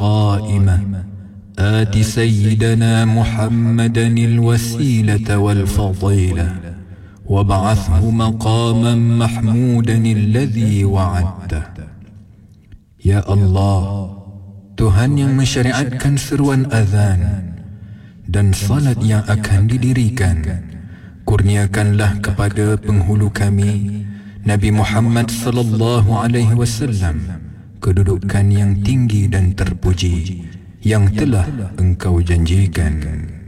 قائمة آت سيدنا محمدا الوسيلة والفضيلة وابعثه مقاما محمودا الذي وعدته. Ya Allah, Tuhan yang mensyariatkan seruan azan dan salat yang akan didirikan, kurniakanlah kepada penghulu kami Nabi Muhammad sallallahu alaihi wasallam kedudukan yang tinggi dan terpuji yang telah Engkau janjikan.